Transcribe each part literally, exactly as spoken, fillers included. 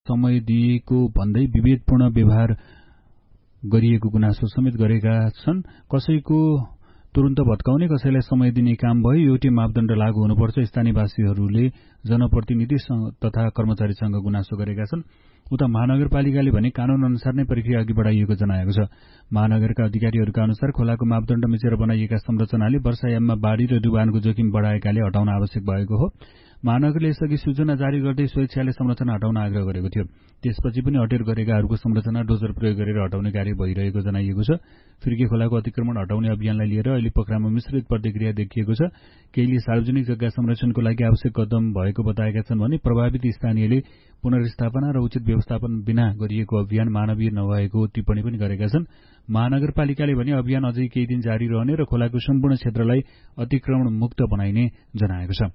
समय दिएको भन्दै विभेदपूर्ण व्यवहार गरिएको गुनासो समेत गरेका छन्। कसैको तुरुन्त भत्काउने, कसैलाई समय दिने काम भए एउटै मापदण्ड लागू हुनुपर्छ स्थानीयवासीहरूले जनप्रतिनिधि तथा कर्मचारीसँग गुनासो गरेका छन्। उता महानगरपालिकाले भने कानून अनुसार नै प्रक्रिया अघि बढाइएको जनाएको छ। महानगरका अधिकारीहरूका अनुसार खोलाको मापदण्ड मिचेर बनाइएका संरचनाले वर्षायाममा बाढी र डुबानको जोखिम बढाएकाले हटाउन आवश्यक भएको हो। महानगरले यसअघि सूचना जारी गर्दै स्वेच्छाले संरचना हटाउन आग्रह गरेको थियो। त्यसपछि पनि अटेर गरेकाहरूको संरचना डोजर प्रयोग गरेर हटाउने कार्य भइरहेको जनाइएको छ। फिर्के खोलाको अतिक्रमण हटाउने अभियानलाई लिएर अहिले पोखरामा मिश्रित प्रतिक्रिया देखिएको छ। केहीले सार्वजनिक जग्गा संरक्षणको लागि आवश्यक कदम भएको बताएका छन् भने प्रभावित स्थानीयले पुनर्स्थापना र उचित व्यवस्थापन बिना गरिएको अभियान मानवीय नभएको टिप्पणी पनि गरेका छन्। महानगरपालिकाले भने अभियान अझै केही दिन जारी रहने र खोलाको सम्पूर्ण क्षेत्रलाई अतिक्रमण मुक्त बनाइने जनाएको छ।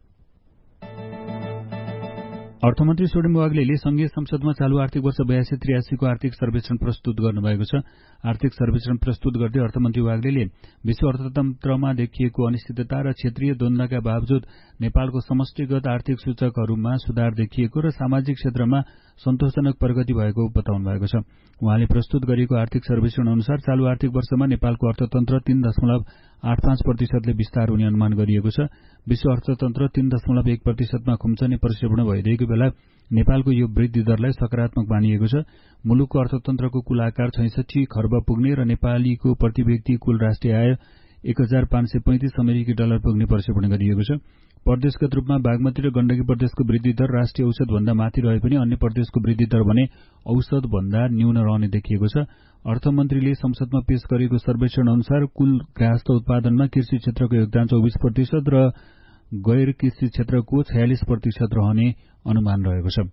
अर्थमन्त्री सोडेम वाग्लेले संघीय संसदमा चालू आर्थिक वर्ष बयासी त्रियासीको आर्थिक सर्वेक्षण प्रस्तुत गर्नुभएको छ। आर्थिक सर्वेक्षण प्रस्तुत गर्दै अर्थमन्त्री वाग्लेले विश्व अर्थतन्त्रमा देखिएको अनिश्चितता र क्षेत्रीय द्वन्द्वका बावजुद नेपालको समष्टिगत आर्थिक सूचकहरूमा सुधार देखिएको र सामाजिक क्षेत्रमा सन्तोषजनक प्रगति भएको बताउनु भएको छ। उहाँले प्रस्तुत गरेको आर्थिक सर्वेक्षण अनुसार चालू आर्थिक वर्षमा नेपालको अर्थतन्त्र तीन दशमलव आठ पाँच प्रतिशतले विस्तार हुने अनुमान गरिएको छ। विश्व अर्थतन्त्र तीन दशमलव एक प्रतिशतमा खुम्चने प्रक्षेपण भइरहेको बेला नेपालको यो वृद्धि दरलाई सकारात्मक मानिएको छ। मुलुकको अर्थतन्त्रको कुल आकार छैसठी खर्ब पुग्ने र नेपालीको प्रति व्यक्ति कुल राष्ट्रिय आय एक हजार पाँच सय पैंतिस अमेरिकी डलर पुग्ने प्रक्षेपण गरिएको छ। प्रदेशगत रूपमा बागमती र गण्डकी प्रदेशको वृद्धि दर राष्ट्रिय औसत भन्दा माथि रहे पनि अन्य प्रदेशको वृद्धि दर भने औसत भन्दा न्यून रहने देखिएको छ। अर्थमन्त्रीले संसदमा पेश गरेको सर्वेक्षण अनुसार कुल गृहस्थ उत्पादनमा कृषि क्षेत्रको योगदान चौबिस प्रतिशत र गैर कृषि क्षेत्रको छयालिस प्रतिशत रहने अनुमान रहेको छ।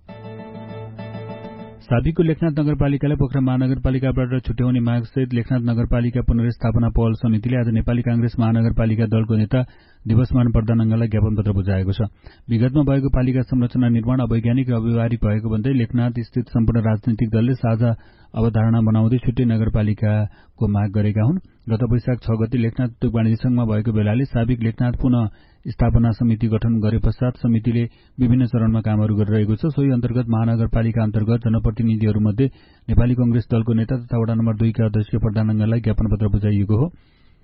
साबिकको लेखनाथ नगरपालिकालाई पोखरा महानगरपालिकाबाट छुट्याउने मागसहित लेखनाथ नगरपालिका पुनर्स्थापना पहल समितिले आज नेपाली कांग्रेस महानगरपालिका दलको नेता दिवसमान प्रधानङ्गलाई ज्ञापन पत्र बुझाएको छ। विगतमा भएको पालिका संरचना निर्माण अवैज्ञानिक र अव्यवहारिक भएको भन्दै लेखनाथ स्थित सम्पूर्ण राजनीतिक दलले साझा अवधारणा बनाउँदै छुट्टै नगरपालिकाको माग गरेका हुन्। गत वैशाख छ गते लेखनाथ उद्योग वाणिज्य संघमा भएको बेलाले साबिक लेखनाथ पुनः स्थापना समिति गठन गरे पश्चात समितिले विभिन्न चरणमा कामहरू गरिरहेको छ। सोही अन्तर्गत महानगरपालिका अन्तर्गत जनप्रतिनिधिहरूमध्ये नेपाली कांग्रेस दलको नेता तथा वडा नम्बर दुईका अध्यक्ष प्रधानङ्गलाई ज्ञापन पत्र बुझाइएको हो।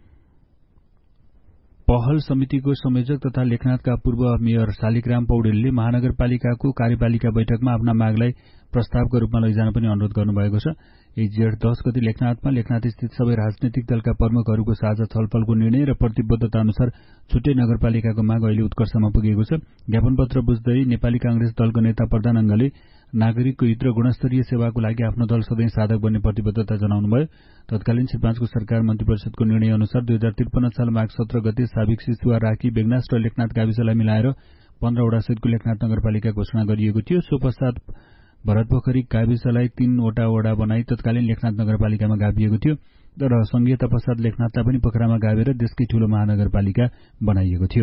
पहल समितिको संयोजक तथा लेखनाथका पूर्व मेयर शालिग्राम पौडेलले महानगरपालिकाको कार्यपालिका बैठकमा आफ्ना मागलाई प्रस्तावको रूपमा लैजान पनि अनुरोध गर्नुभएको छ। यही जेठ दस गति लेखनाथमा लेखनाथ स्थित सबै राजनैतिक दलका प्रमुखहरूको साझा छलफलको निर्णय र प्रतिबद्धता अनुसार छुट्टै नगरपालिकाको माग अहिले उत्कर्षमा पुगेको छ। ज्ञापन पत्र बुझ्दै नेपाली कांग्रेस दलको नेता प्रधानङ्गले नागरिकको हित र गुणस्तरीय सेवाको लागि आफ्नो दल सधैँ साधक बन्ने प्रतिबद्धता जनाउनुभयो। तत्कालीन श्री पाँचको सरकार मन्त्री परिषदको निर्णय अनुसार दुई हजार त्रिपन्न साल माघ सत्र गते साबिक सिसुवा राखी बेगनास र लेखनाथ गाविसलाई मिलाएर पन्ध्रवटा सहितको लेखनाथ नगरपालिका घोषणा गरिएको थियो। सो पश्चात भरतपोखरी गाविसलाई तीनवटा वडा बनाई तत्कालीन लेखनाथ नगरपालिकामा गाभिएको थियो। तर संघीयता पश्चात लेखनाथलाई पनि पोखरामा गाभेर देशकै ठूलो महानगरपालिका बनाइएको थियो।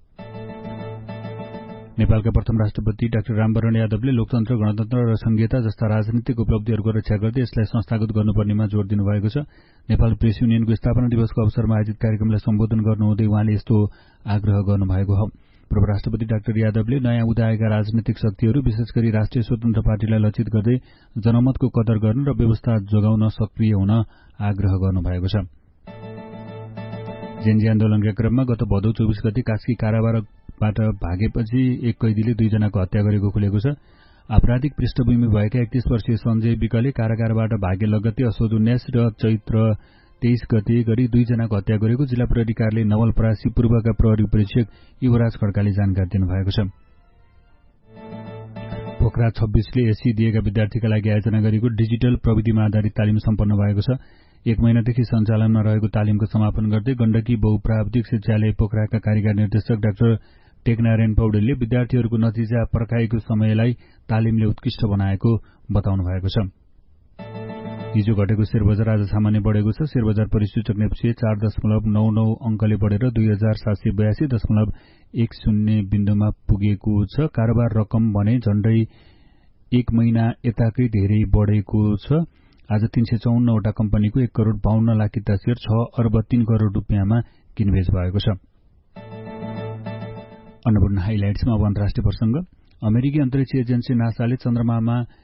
नेपालका प्रथम राष्ट्रपति डाक्टर रामवरण यादवले लोकतन्त्र, गणतन्त्र र संघीयता जस्ता राजनीतिक उपलब्धिहरूको रक्षा गर्दै यसलाई संस्थागत गर्नुपर्नेमा जोड़ दिनुभएको छ। नेपाल प्रेस युनियनको स्थापना दिवसको अवसरमा आयोजित कार्यक्रमलाई सम्बोधन गर्नुहुँदै उहाँले यस्तो आग्रह गर्नुभएको हो। पूर्व राष्ट्रपति डाक्टर यादवले नयाँ उदाएका राजनीतिक शक्तिहरू विशेष गरी राष्ट्रिय स्वतन्त्र पार्टीलाई लक्षित गर्दै जनमतको कदर गर्न र व्यवस्था जोगाउन सक्रिय हुन आग्रह गर्नुभएको छ। जेएनजी आन्दोलनका क्रममा गत भदौ चौबिस गते कास्की कारागारबाट भागेपछि एक कैदीले दुईजनाको हत्या गरेको खुलेको छ। आपराधिक पृष्ठभूमि भएका एकतीस वर्षीय सञ्जय विकले कारागारबाट भागे लगत्तै असोज उन्नाइस र चैत्र तेइस गते गरी दुईजनाको हत्या गरेको जिल्ला प्रहरी कार्यालय नवलपरासी पूर्वका प्रहरी उपरीक्षक युवराज खड्काले जानकारी दिनुभएको छ। पोखरा छब्बीसले एसी दिएका विद्यार्थीका लागि आयोजना गरेको डिजिटल प्रविधिमा आधारित तालिम सम्पन्न भएको छ। एक महिनादेखि सञ्चालनमा रहेको तालिमको समापन गर्दै गण्डकी बहुप्राविधिक शिक्षालय पोखराका कार्यकारी निर्देशक डाक्टर टेकनारायण पौडेलले विद्यार्थीहरूको नतिजा पर्खाएको समयलाई तालिमले उत्कृष्ट बनाएको बताउनु भएको छ। हिजो घटेको शेयर बजार आज सामान्य बढेको छ। शेयर बजार परिसूचक नेप्से चार दशमलव नौ नौ अंकले बढेर दुई हजार सात सय बयासी दशमलव एक शून्य बिन्दुमा पुगेको छ। कारोबार रकम भने झण्डै एक महिना यताकै धेरै बढेको छ। आज तीन सय चौवन्नवटा कम्पनीको एक करोड़ बाहन्न लाख किता शेयर छ अर्ब तीन करोड़ रूपियाँमा किनबेच भएको छ। अन्नपूर्ण हाइलाइट्समा अब अन्तर्राष्ट्रिय प्रसंग। अमेरिकी अन्तरिक्ष एजेन्सी नासाले चन्द्रमामा